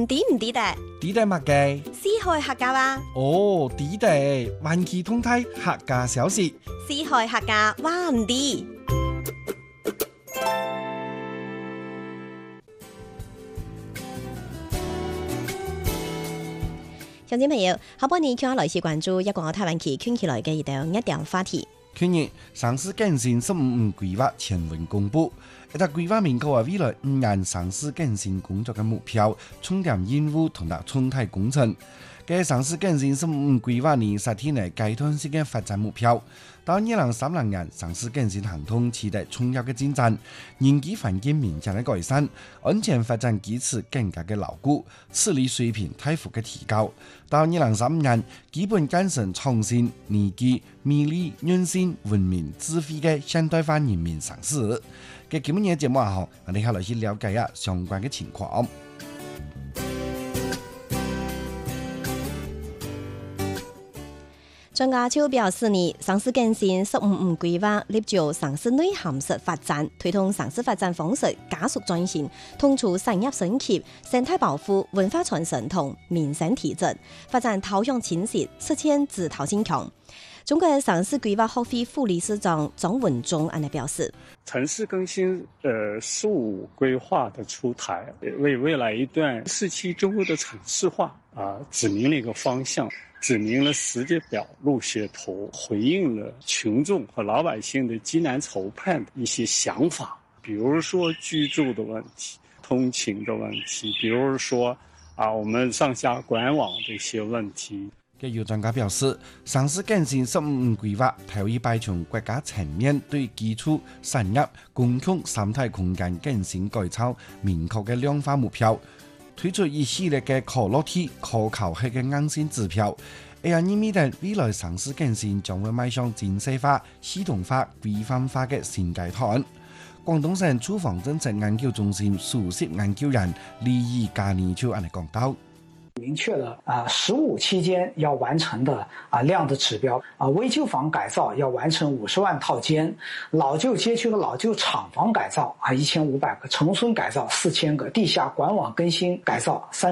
抵唔抵得？ 抵得乜嘅？ 四海客家話。 哦，抵得，環期通體客家小事。 四海客家話唔抵。鄉親朋友，下半年叫我來次關注一個台灣期圈起來嘅一條話題。 去年省市更新15五規劃前文公布，一個規劃明確話未來5年省市更新工作嘅目標、重點任務同埋重大工程。嘅省市更新15五規劃年實體內階段性嘅發展目標，到2030年省市更新行動取得重要嘅進展，人機環境明顯嘅改善，安全發展基礎更加嘅牢固，治理水平大幅嘅提高。到2035年，基本建成創新、宜居、美麗、韌性、文明、智慧嘅現代化人民城市。嘅今日節目啊，我哋下來去了解下相關嘅情況。 張家超表示呢，省市更新15五規劃立足省市內涵式發展，推動省市發展方式加速轉型，統籌產業升級、生態保護、文化傳承同民生提振，發展頭向清晰，實踐自頭先強。中國省市規劃學會副理事長張文忠安尼表示： 城市更新15規劃的出台，為未來一段4期之後的城市化指明了一個方向，指明了時間表、路線圖，回應了群眾和老百姓的急難愁盼的一些想法，比如說居住的問題、通勤的問題，比如說我們上下管網的一些問題。 有專家表示，省市更新15五規劃，頭一擺從國家層面對基礎產業、公共生態空間更新改造明確嘅量化目標，推出一系列嘅可落地、可考核嘅硬性指標。意味着未來省市更新將會邁向精細化、系統化、規範化嘅新階段。廣東省住房政策研究中心首席研究員李義嘉年就安尼講到。 明確了15期間要完成的量的指標危舊房改造要完成50萬套間，老舊街區的老舊廠房改造1500個，城村改造4000個，地下管網更新改造